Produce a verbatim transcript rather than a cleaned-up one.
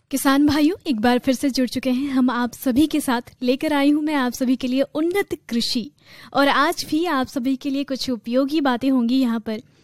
किसान भाइयों, एक बार फिर से जुड़ चुके हैं हम आप सभी के साथ। लेकर आई हूं मैं आप सभी के लिए उन्नत कृषि, और आज भी आप सभी के लिए कुछ उपयोगी बातें होंगी यहाँ पर।